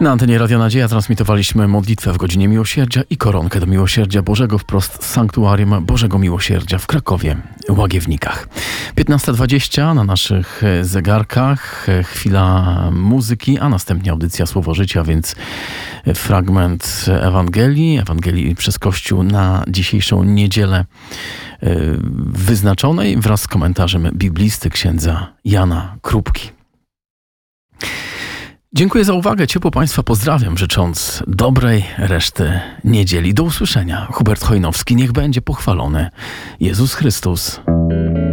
Na antenie Radia Nadzieja transmitowaliśmy modlitwę w godzinie miłosierdzia i koronkę do miłosierdzia Bożego wprost z sanktuarium Bożego Miłosierdzia w Krakowie, Łagiewnikach. 15:20 na naszych zegarkach, chwila muzyki, a następnie audycja Słowo Życia, więc fragment Ewangelii przez Kościół na dzisiejszą niedzielę wyznaczonej wraz z komentarzem biblisty księdza Jana Krupki. Dziękuję za uwagę, ciepło Państwa pozdrawiam, życząc dobrej reszty niedzieli. Do usłyszenia. Hubert Chojnowski, niech będzie pochwalony Jezus Chrystus.